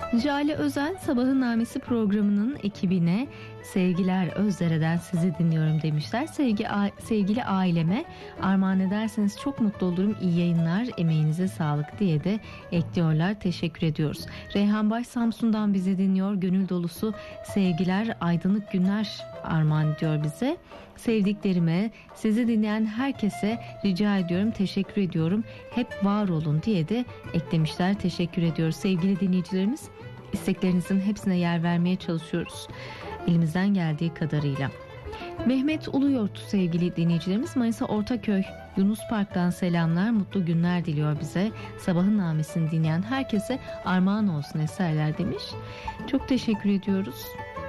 Jale Özen Sabahın Namesi programının ekibine sevgiler Özdere'den sizi dinliyorum demişler. Sevgili aileme armağan ederseniz çok mutlu olurum. İyi yayınlar, emeğinize sağlık diye de ekliyorlar. Teşekkür ediyoruz. Reyhan Baş Samsun'dan bizi dinliyor. Gönül dolusu sevgiler, aydınlık günler armağan ediyor bize. Sevdiklerime, sizi dinleyen herkese rica ediyorum, teşekkür ediyorum. Hep var olun diye de eklemişler. Teşekkür ediyoruz sevgili dinleyicilerimiz. İsteklerinizin hepsine yer vermeye çalışıyoruz elimizden geldiği kadarıyla. Mehmet Uluyurt sevgili dinleyicilerimiz Manisa Ortaköy Yunus Park'tan selamlar, mutlu günler diliyor bize. Sabahın namesini dinleyen herkese armağan olsun eserler demiş. Çok teşekkür ediyoruz.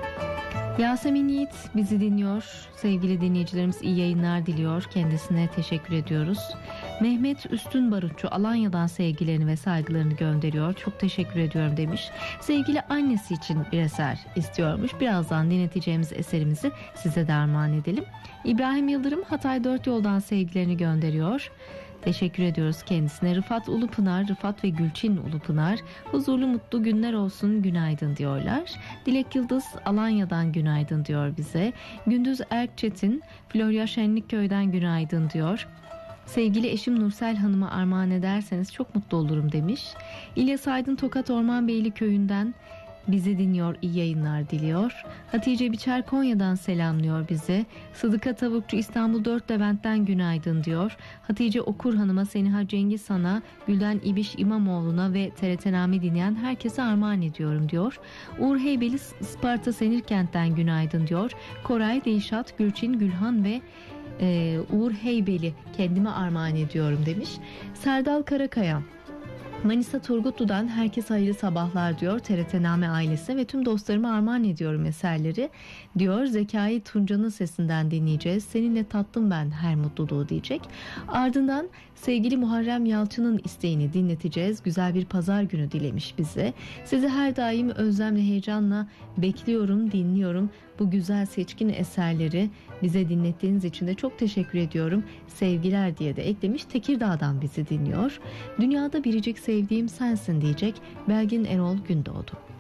Yasemin Yiğit bizi dinliyor. Sevgili dinleyicilerimiz iyi yayınlar diliyor. Kendisine teşekkür ediyoruz. Mehmet Üstün Barutçu Alanya'dan sevgilerini ve saygılarını gönderiyor. Çok teşekkür ediyorum demiş. Sevgili annesi için bir eser istiyormuş. Birazdan dinleteceğimiz eserimizi size de armağan edelim. İbrahim Yıldırım Hatay 4 Yoldan sevgilerini gönderiyor. Teşekkür ediyoruz kendisine. Rıfat Ulupınar, Rıfat ve Gülçin Ulupınar huzurlu mutlu günler olsun, günaydın diyorlar. Dilek Yıldız Alanya'dan günaydın diyor bize. Gündüz Erkçetin Florya Şenlikköy'den günaydın diyor. Sevgili eşim Nursel Hanım'a armağan ederseniz çok mutlu olurum demiş. İlyas Aydın Tokat Ormanbeyli Köyü'nden bizi dinliyor, iyi yayınlar diliyor. Hatice Biçer Konya'dan selamlıyor bizi. Sıdıka Tavukçu İstanbul 4 Levent'ten günaydın diyor. Hatice Okur Hanım'a, Seniha Cengiz Han'a, Gülden İbiş İmamoğlu'na ve TRT Nami dinleyen herkese armağan ediyorum diyor. Uğur Heybeli Isparta Senirkent'ten günaydın diyor. Koray Değişat, Gülçin, Gülhan ve Uğur Heybeli kendime armağan ediyorum demiş. Serdal Karakaya Manisa Turgutlu'dan herkese hayırlı sabahlar diyor. TRT Name ailesi ve tüm dostlarıma armağan ediyorum eserleri diyor. Zekai Tunca'nın sesinden dinleyeceğiz. Seninle tattım ben her mutluluğu diyecek. Ardından sevgili Muharrem Yalçın'ın isteğini dinleteceğiz. Güzel bir pazar günü dilemiş bize. Sizi her daim özlemle, heyecanla bekliyorum, dinliyorum. Bu güzel seçkin eserleri bize dinlettiğiniz için de çok teşekkür ediyorum. Sevgiler diye de eklemiş. Tekirdağ'dan bizi dinliyor. Dünyada biricik sevdiğim sensin diyecek. Belgin Erol Gündoğdu.